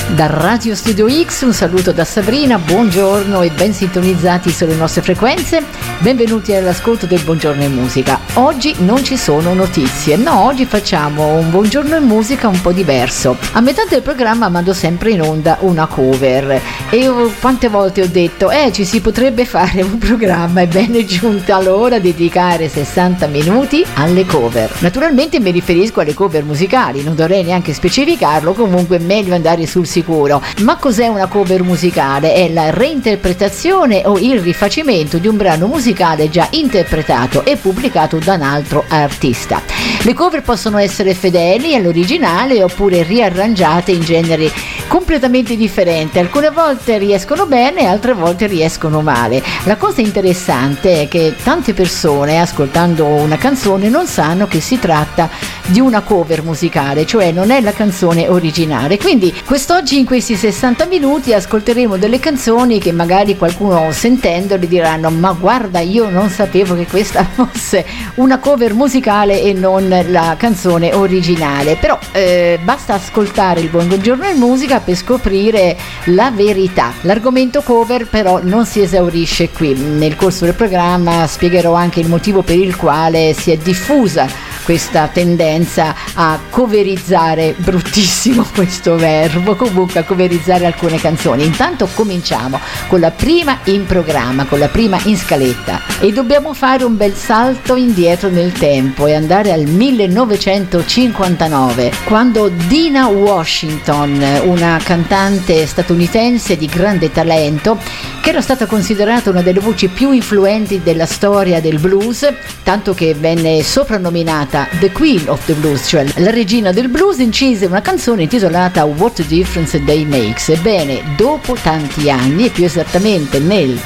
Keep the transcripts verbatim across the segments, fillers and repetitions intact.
Da Radio Studio X un saluto da Sabrina, buongiorno e ben sintonizzati sulle nostre frequenze. Benvenuti all'ascolto del Buongiorno in Musica. Oggi non ci sono notizie, no, oggi facciamo un Buongiorno in Musica un po' diverso. A metà del programma mando sempre in onda una cover e io quante volte ho detto eh ci si potrebbe fare un programma, ebbene è giunta l'ora di dedicare sessanta minuti alle cover. Naturalmente mi riferisco alle cover musicali, non dovrei neanche specificarlo, comunque è meglio andare sul sicuro. Ma cos'è una cover musicale? È la reinterpretazione o il rifacimento di un brano musicale già interpretato e pubblicato da un altro artista. Le cover possono essere fedeli all'originale oppure riarrangiate in generi completamente differenti. Alcune volte riescono bene, altre volte riescono male. La cosa interessante è che tante persone ascoltando una canzone non sanno che si tratta di una cover musicale, cioè non è la canzone originale. Quindi quest'oggi in questi sessanta minuti ascolteremo delle canzoni che magari qualcuno sentendole diranno ma guarda, io non sapevo che questa fosse una cover musicale e non la canzone originale. Però eh, basta ascoltare il Buongiorno in Musica per scoprire la verità. L'argomento cover però non si esaurisce qui. Nel corso del programma spiegherò anche il motivo per il quale si è diffusa questa tendenza a coverizzare, bruttissimo questo verbo, comunque a coverizzare alcune canzoni. Intanto cominciamo con la prima in programma, con la prima in scaletta, e dobbiamo fare un bel salto indietro nel tempo e andare al millenovecentocinquantanove, quando Dinah Washington, una cantante statunitense di grande talento che era stata considerata una delle voci più influenti della storia del blues, tanto che venne soprannominata The Queen of the Blues, cioè la regina del blues, incise una canzone intitolata What a Difference a Day Makes. Ebbene, dopo tanti anni, e più esattamente nel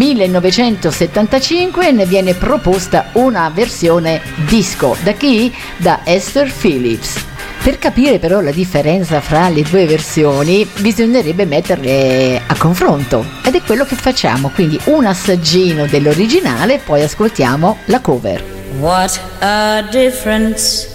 millenovecentosettantacinque, ne viene proposta una versione disco. Da chi? Da Esther Phillips. Per capire però la differenza fra le due versioni bisognerebbe metterle a confronto, ed è quello che facciamo, quindi un assaggino dell'originale, poi ascoltiamo la cover. What a difference